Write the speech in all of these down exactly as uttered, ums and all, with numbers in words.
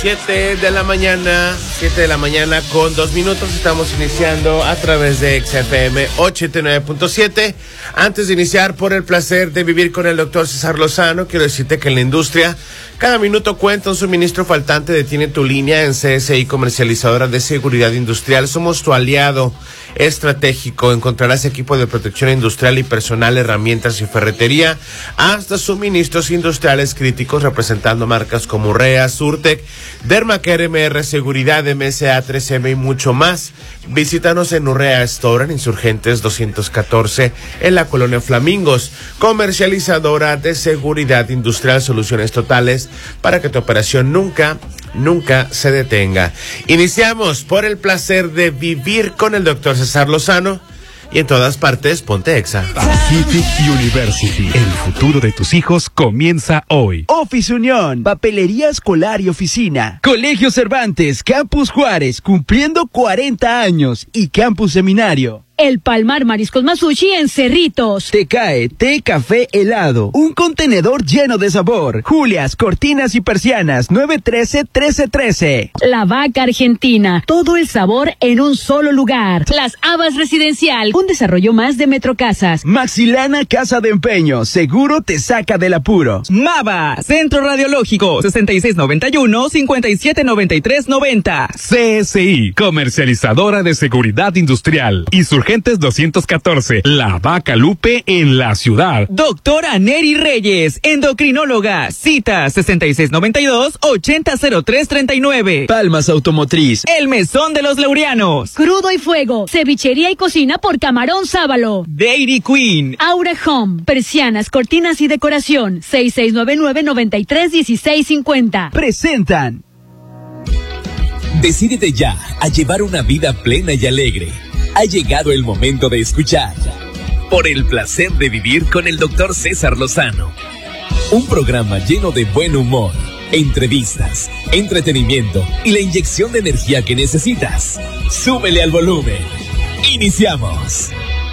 siete de la mañana, siete de la mañana con dos minutos. Estamos iniciando a través de X F M ochenta y nueve punto siete. Antes de iniciar, por el placer de vivir con el doctor César Lozano, quiero decirte que en la industria cada minuto cuenta. Un suministro faltante detiene tu línea. En C S I Comercializadora de Seguridad Industrial somos tu aliado estratégico. Encontrarás equipo de protección industrial y personal, herramientas y ferretería, hasta suministros industriales críticos, representando marcas como Urrea, Surtec, Dermacare, M R Seguridad, M S A, tres M y mucho más. Visítanos en Urrea Store, en Insurgentes doscientos catorce, en la colonia Flamingos. Comercializadora de Seguridad Industrial, soluciones totales para que tu operación nunca, nunca se detenga. Iniciamos por el placer de vivir con el doctor César Lozano. Y en todas partes, ponte Exa. Pacific University. El futuro de tus hijos comienza hoy. Office Unión, papelería escolar y oficina. Colegio Cervantes, Campus Juárez, cumpliendo cuarenta años. Y Campus Seminario. El Palmar Mariscos Masushi en Cerritos. Te cae té, café, helado. Un contenedor lleno de sabor. Julias, cortinas y persianas. nueve trece, trece trece. La Vaca Argentina. Todo el sabor en un solo lugar. Las Habas Residencial. Un desarrollo más de Metrocasas. Maxilana Casa de Empeño. Seguro te saca del apuro. Mava. Centro Radiológico. sesenta y seis noventa y uno, cincuenta y siete noventa y tres noventa. C S I. Comercializadora de Seguridad Industrial. Insurgentes doscientos catorce, La Vaca Lupe en la ciudad. Doctora Neri Reyes, endocrinóloga. Cita sesenta y seis noventa y dos, ochenta cero tres treinta y nueve. Palmas Automotriz. El Mesón de los Laureanos. Crudo y Fuego. Cevichería y cocina por Camarón Sábalo. Dairy Queen. Aura Home. Persianas, cortinas y decoración. seis seis nueve nueve, noventa y tres, dieciséis cincuenta. Presentan. Decídete ya a llevar una vida plena y alegre. Ha llegado el momento de escuchar Por el placer de vivir con el doctor César Lozano. Un programa lleno de buen humor, entrevistas, entretenimiento y la inyección de energía que necesitas. Súbele al volumen. Iniciamos.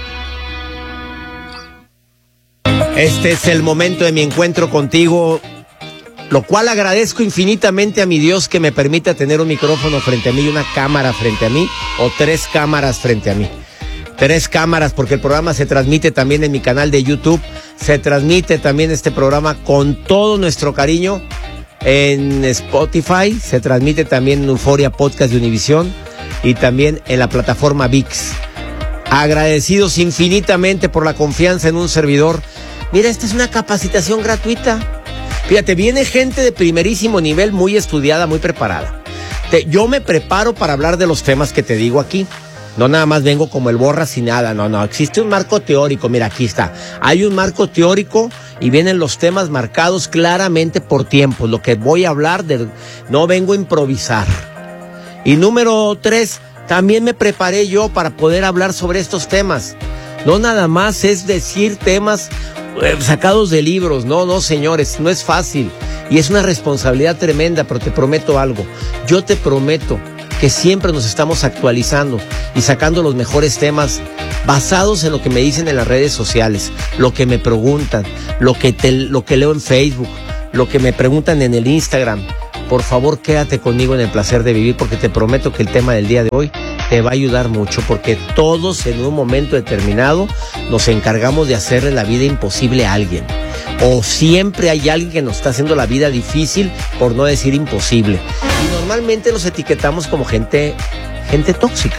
Este es el momento de mi encuentro contigo, lo cual agradezco infinitamente a mi Dios que me permita tener un micrófono frente a mí y una cámara frente a mí, o tres cámaras frente a mí. Tres cámaras, porque el programa se transmite también en mi canal de YouTube, se transmite también este programa con todo nuestro cariño en Spotify, se transmite también en Euforia Podcast de Univisión y también en la plataforma V I X. Agradecidos infinitamente por la confianza en un servidor. Mira, esta es una capacitación gratuita. Fíjate, viene gente de primerísimo nivel, muy estudiada, muy preparada. Te, yo me preparo para hablar de los temas que te digo aquí. No nada más vengo como el borras y nada, no, no. Existe un marco teórico, mira, aquí está. Hay un marco teórico y vienen los temas marcados claramente por tiempo. Lo que voy a hablar, de, no vengo a improvisar. Y número tres, también me preparé yo para poder hablar sobre estos temas. No nada más es decir temas sacados de libros, no, no señores, no es fácil y es una responsabilidad tremenda, pero te prometo algo, yo te prometo que siempre nos estamos actualizando y sacando los mejores temas basados en lo que me dicen en las redes sociales, lo que me preguntan, lo que, te, lo que leo en Facebook, lo que me preguntan en el Instagram. Por favor, quédate conmigo en el placer de vivir, porque te prometo que el tema del día de hoy te va a ayudar mucho, porque todos en un momento determinado nos encargamos de hacerle la vida imposible a alguien. O siempre hay alguien que nos está haciendo la vida difícil, por no decir imposible. Y normalmente los etiquetamos como gente, gente tóxica.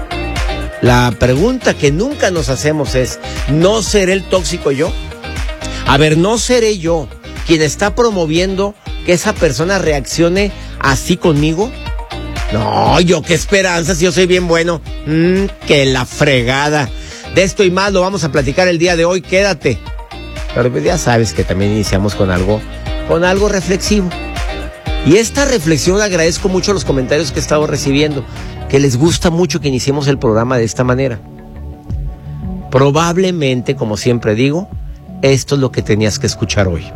La pregunta que nunca nos hacemos es, ¿no seré el tóxico yo? A ver, ¿no seré yo quien está promoviendo que esa persona reaccione así conmigo? No, yo qué esperanza si yo soy bien bueno. Mm, que la fregada. De esto y más lo vamos a platicar el día de hoy, quédate. Pero pues ya sabes que también iniciamos con algo, con algo reflexivo. Y esta reflexión, agradezco mucho los comentarios que he estado recibiendo, que les gusta mucho que iniciemos el programa de esta manera. Probablemente, como siempre digo, esto es lo que tenías que escuchar hoy.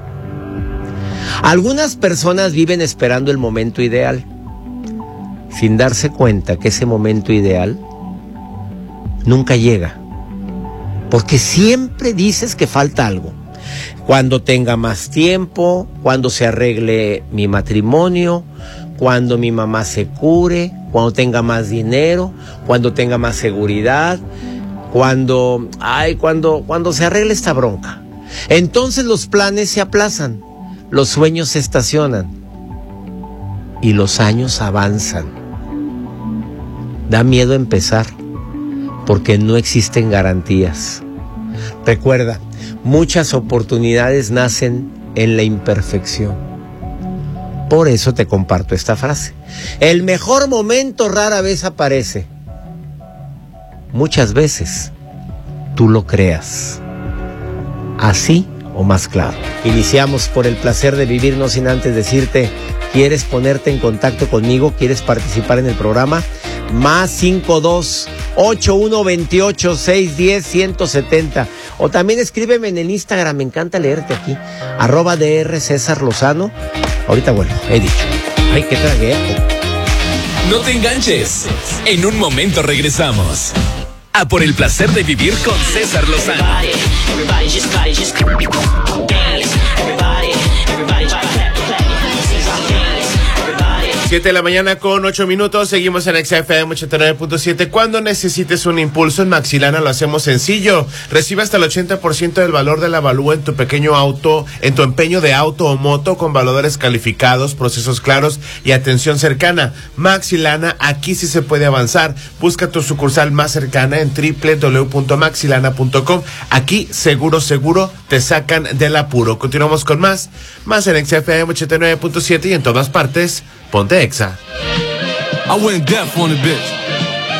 Algunas personas viven esperando el momento ideal, sin darse cuenta que ese momento ideal nunca llega, porque siempre dices que falta algo. Cuando tenga más tiempo, cuando se arregle mi matrimonio, cuando mi mamá se cure, cuando tenga más dinero, cuando tenga más seguridad, cuando, ay, cuando, cuando se arregle esta bronca. Entonces los planes se aplazan, los sueños se estacionan y los años avanzan. Da miedo empezar porque no existen garantías. Recuerda, muchas oportunidades nacen en la imperfección. Por eso te comparto esta frase. El mejor momento rara vez aparece. Muchas veces tú lo creas. Así o más claro. Iniciamos por el placer de vivir, no sin antes decirte, ¿quieres ponerte en contacto conmigo? ¿Quieres participar en el programa? Más cinco dos ocho uno veintiocho seis diez ciento setenta. O también escríbeme en el Instagram, me encanta leerte aquí. Arroba DR César Lozano. Ahorita vuelvo, he dicho. Ay, qué tragué. No te enganches. En un momento regresamos. A por el placer de vivir con César Lozano. siete de la mañana con ocho minutos, seguimos en X F M ochenta y nueve punto siete. Cuando necesites un impulso en Maxilana lo hacemos sencillo. Recibe hasta el ochenta por ciento del valor del avalúo en tu pequeño auto, en tu empeño de auto o moto, con valores calificados, procesos claros y atención cercana. Maxilana, aquí sí se puede avanzar. Busca tu sucursal más cercana en doble u doble u doble u punto maxilana punto com. Aquí seguro, seguro te sacan del apuro. Continuamos con más, más en X F M ochenta y nueve punto siete y en todas partes. Ponte Exa. I went deaf on the bitch.